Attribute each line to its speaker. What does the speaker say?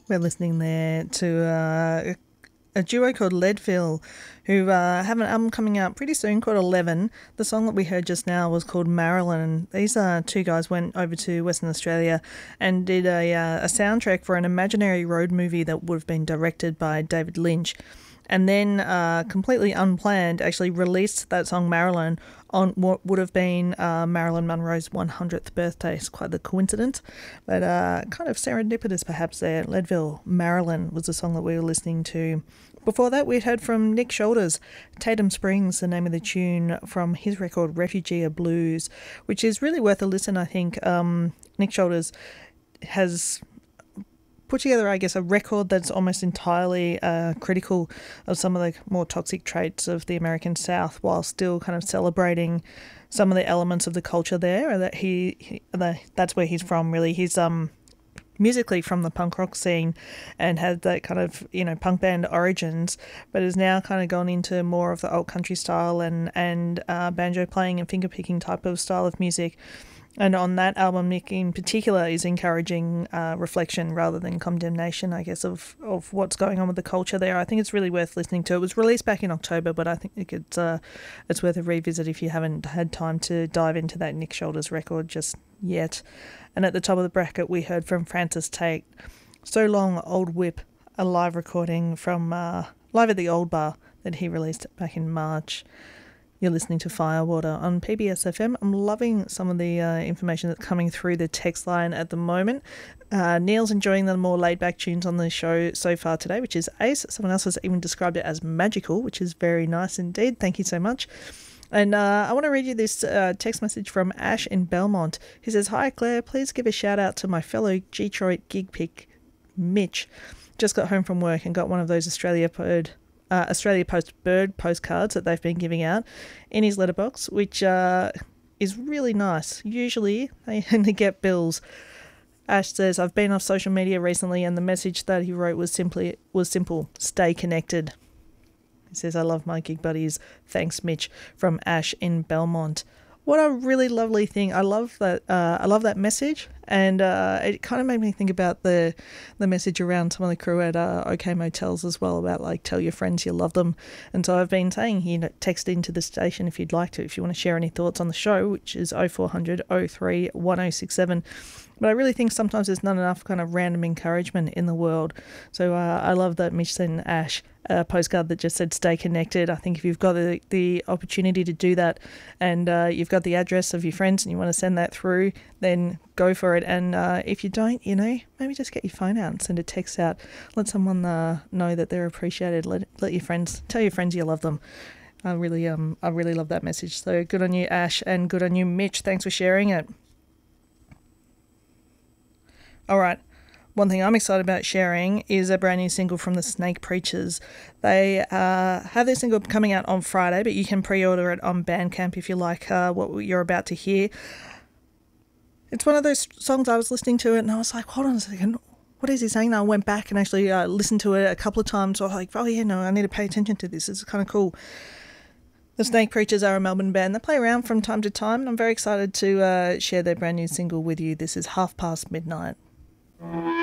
Speaker 1: We're listening there to a duo called Leadville, who have an album coming out pretty soon called 11. The song that we heard just now was called Marilyn. These two guys went over to Western Australia and did a soundtrack for an imaginary road movie that would have been directed by David Lynch. And then, completely unplanned, actually released that song Marilyn on what would have been Marilyn Monroe's 100th birthday. It's quite the coincidence, but kind of serendipitous perhaps there. Leadville, Marilyn was the song that we were listening to. Before that, we'd heard from Nick Shoulders, Tatum Springs, the name of the tune from his record Refugee of Blues, which is really worth a listen, I think. Nick Shoulders has put together, I guess, a record that's almost entirely critical of some of the more toxic traits of the American South, while still kind of celebrating some of the elements of the culture there. That that's where he's from, really. He's musically from the punk rock scene and had that kind of, punk band origins, but has now kind of gone into more of the old country style and banjo playing and finger picking type of style of music. And on that album, Nick in particular is encouraging reflection rather than condemnation, I guess, of what's going on with the culture there. I think it's really worth listening to. It was released back in October, but I think it's worth a revisit if you haven't had time to dive into that Nick Shoulders record just yet. And at the top of the bracket, we heard from Francis Tate, So Long Old Whip, a live recording from Live at the Old Bar that he released back in March. You're listening to Firewater on PBS FM. I'm loving some of the information that's coming through the text line at the moment. Neil's enjoying the more laid-back tunes on the show so far today, which is ace. Someone else has even described it as magical, which is very nice indeed. Thank you so much. And I want to read you this text message from Ash in Belmont. He says, "Hi Claire, please give a shout out to my fellow Detroit gig pick, Mitch. Just got home from work and got one of those Australia Post bird postcards that they've been giving out in his letterbox, which is really nice. Usually they only get bills." Ash says, "I've been off social media recently and the message that he wrote was simple, stay connected." He says, "I love my gig buddies. Thanks, Mitch," from Ash in Belmont. What a really lovely thing. I love that. I love that message, and it kind of made me think about the message around some of the crew at OK Motels as well, about like tell your friends you love them. And so I've been saying, text into the station if you'd like to, if you want to share any thoughts on the show, which is 0400 03 1067. But I really think sometimes there's not enough kind of random encouragement in the world. So I love that Mitch sent Ash a postcard that just said stay connected. I think if you've got the opportunity to do that, and you've got the address of your friends and you want to send that through, then go for it. And if you don't, maybe just get your phone out and send a text out. Let someone know that they're appreciated. Let your friends, tell your friends you love them. I really love that message. So good on you, Ash, and good on you, Mitch. Thanks for sharing it. All right. One thing I'm excited about sharing is a brand new single from the Snake Preachers. They have their single coming out on Friday, but you can pre-order it on Bandcamp if you like what you're about to hear. It's one of those songs I was listening to it and I was like, hold on a second, what is he saying? And I went back and actually listened to it a couple of times. So I was like, oh yeah, no, I need to pay attention to this. It's kind of cool. The Snake Preachers are a Melbourne band. They play around from time to time, and I'm very excited to share their brand new single with you. This is Half Past Midnight.